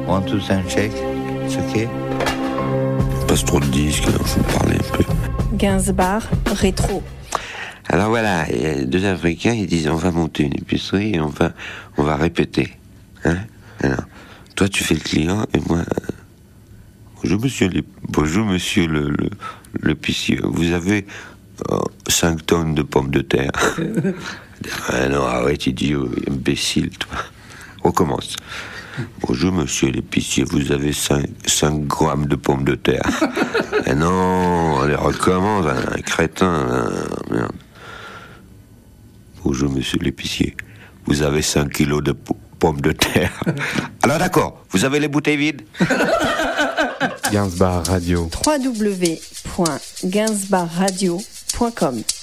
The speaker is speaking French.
Want to check? It's okay. Passe trop de disques, alors je vais parler un peu. Gainsbar rétro. Alors voilà, il y a deux Africains, ils disent on va monter une épicerie et on va répéter. Hein? Alors, toi tu fais le client et moi... Bonjour monsieur l'épicier, vous avez 5 tonnes de pommes de terre. Ah non, arrête idiot, imbécile toi. On commence. Bonjour monsieur l'épicier, vous avez 5 grammes de pommes de terre. Ah non, on les recommence, un crétin. Merde. Bonjour monsieur l'épicier, vous avez 5 kilos de pommes de terre. Alors d'accord, vous avez les bouteilles vides? Gainsbar Radio. www.gainsbarradio.com